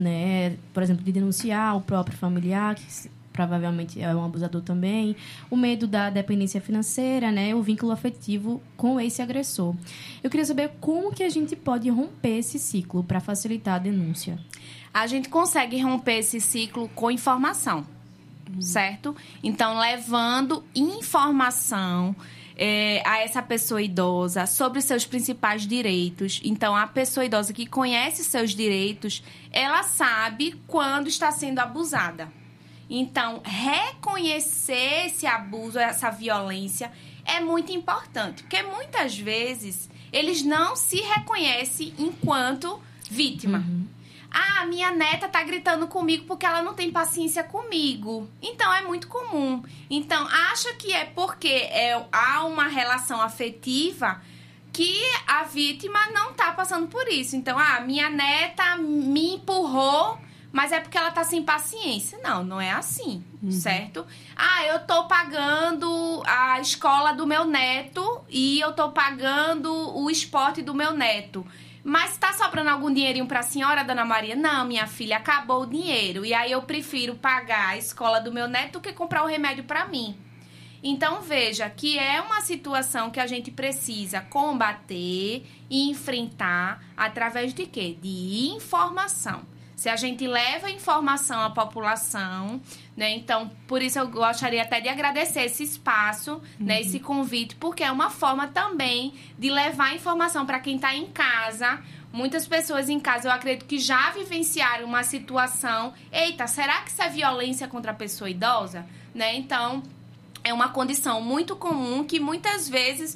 né? Por exemplo, de denunciar o próprio familiar, que provavelmente é um abusador também, o medo da dependência financeira, né? O vínculo afetivo com esse agressor. Eu queria saber como que a gente pode romper esse ciclo para facilitar a denúncia. A gente consegue romper esse ciclo com informação, certo? Então, levando informação a essa pessoa idosa sobre os seus principais direitos. Então, a pessoa idosa que conhece seus direitos, ela sabe quando está sendo abusada. Então, reconhecer esse abuso, essa violência, é muito importante. Porque, muitas vezes, eles não se reconhecem enquanto vítima. Ah, minha neta tá gritando comigo porque ela não tem paciência comigo. Então, é muito comum. Então, acha que é porque há uma relação afetiva que a vítima não tá passando por isso. Então, minha neta me empurrou, mas é porque ela tá sem paciência. Não, não é assim, certo? Eu tô pagando a escola do meu neto e eu tô pagando o esporte do meu neto. Mas tá sobrando algum dinheirinho pra senhora, dona Maria? Não, minha filha, acabou o dinheiro. E aí eu prefiro pagar a escola do meu neto do que comprar o remédio pra mim. Então, veja que é uma situação que a gente precisa combater e enfrentar através de quê? De informação. Se a gente leva informação à população, né? Então, por isso eu gostaria até de agradecer esse espaço, né? Esse convite, porque é uma forma também de levar informação para quem está em casa. Muitas pessoas em casa, eu acredito que já vivenciaram uma situação. Eita, será que isso é violência contra a pessoa idosa? Né? Então, é uma condição muito comum que muitas vezes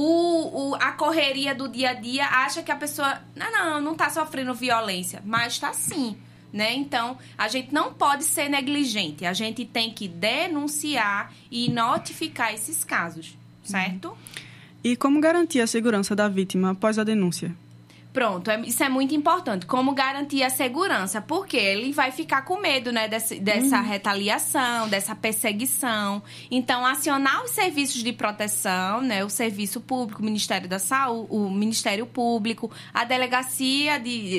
a correria do dia a dia acha que a pessoa não está sofrendo violência, mas está sim, né? Então, a gente não pode ser negligente, a gente tem que denunciar e notificar esses casos, certo? E como garantir a segurança da vítima após a denúncia? Pronto, isso é muito importante. Como garantir a segurança? Porque ele vai ficar com medo, né, dessa retaliação, dessa perseguição. Então, acionar os serviços de proteção, né, o Serviço Público, o Ministério da Saúde, o Ministério Público, a delegacia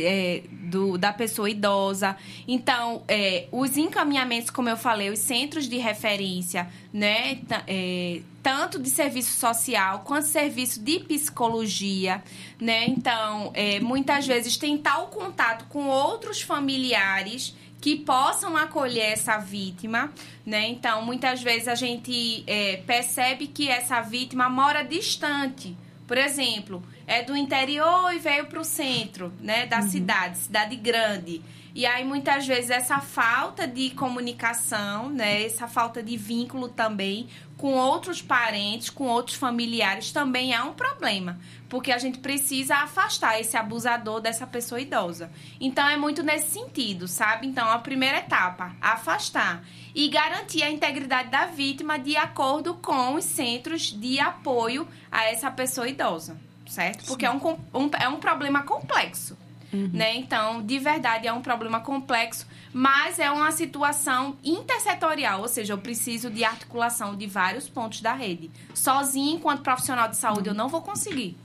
da pessoa idosa. Então, os encaminhamentos, como eu falei, os centros de referência, né, tanto de serviço social quanto serviço de psicologia, né? Então, muitas vezes tentar o contato com outros familiares que possam acolher essa vítima, né? Então, muitas vezes a gente percebe que essa vítima mora distante. Por exemplo, é do interior e veio para o centro, né, da cidade grande. E aí, muitas vezes, essa falta de comunicação, né, essa falta de vínculo também com outros parentes, com outros familiares, também é um problema. Porque a gente precisa afastar esse abusador dessa pessoa idosa. Então, é muito nesse sentido, sabe? Então, a primeira etapa, afastar. E garantir a integridade da vítima de acordo com os centros de apoio a essa pessoa idosa, certo? Porque é um problema complexo. Né? Então, de verdade, é um problema complexo, mas é uma situação intersetorial, ou seja, eu preciso de articulação de vários pontos da rede. Sozinho, enquanto profissional de saúde, eu não vou conseguir.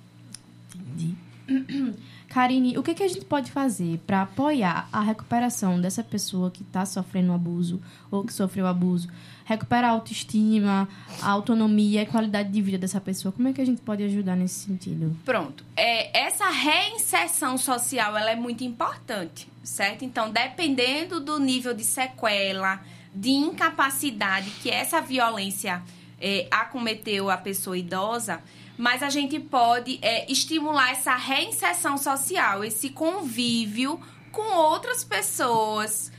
Entendi. Karine, o que a gente pode fazer para apoiar a recuperação dessa pessoa que está sofrendo abuso ou que sofreu abuso? Recuperar a autoestima, a autonomia e a qualidade de vida dessa pessoa. Como é que a gente pode ajudar nesse sentido? Pronto. Essa reinserção social, ela é muito importante, certo? Então, dependendo do nível de sequela, de incapacidade que essa violência acometeu a pessoa idosa, mas a gente pode estimular essa reinserção social, esse convívio com outras pessoas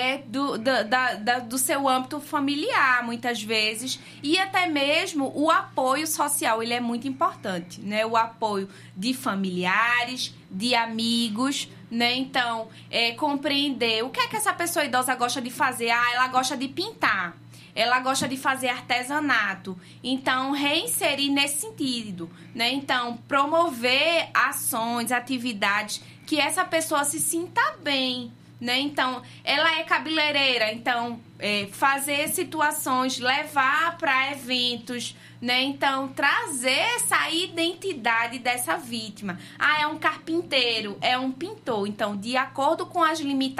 do seu âmbito familiar, muitas vezes, e até mesmo o apoio social, ele é muito importante, né? O apoio de familiares, de amigos, né? Então, compreender o que é que essa pessoa idosa gosta de fazer. Ela gosta de pintar. Ela gosta de fazer artesanato. Então, reinserir nesse sentido, né? Então, promover ações, atividades que essa pessoa se sinta bem, né? Então, ela é cabeleireira, então, fazer situações, levar para eventos, né? Então, trazer essa identidade dessa vítima. Ah, é um carpinteiro, é um pintor. Então, de acordo com as limitações